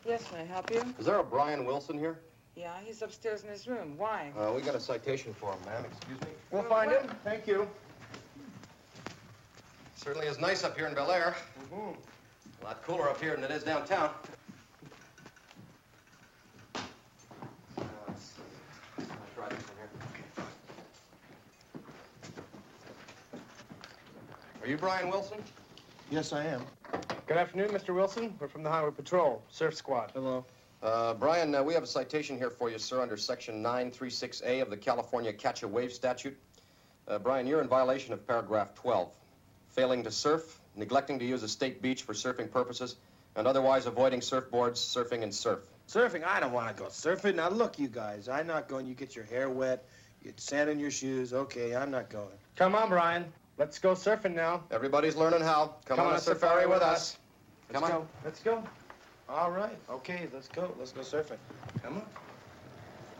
Yes, may I help you? Is there a Brian Wilson here? Yeah, he's upstairs in his room. Why? We got a citation for him, ma'am. Excuse me. We'll find him. Thank you. Certainly is nice up here in Bel Air. A lot cooler up here than it is downtown. Let's see. Let's try this one here. Are you Brian Wilson? Yes, I am. Good afternoon, Mr. Wilson. We're from the Highway Patrol, Surf Squad. Hello. Brian, we have a citation here for you, sir, under Section 936A of the California Catch a Wave Statute. Brian, you're in violation of paragraph 12. Failing to surf, neglecting to use a state beach for surfing purposes, and otherwise avoiding surfboards, surfing, and surf. Surfing? I don't want to go surfing. Now, look, you guys, I'm not going. You get your hair wet, you get sand in your shoes. Okay, I'm not going. Come on, Brian. Let's go surfing now. Everybody's learning how. Come on a safari with us. Let's go. All right. Okay, let's go. Let's go surfing. Come on.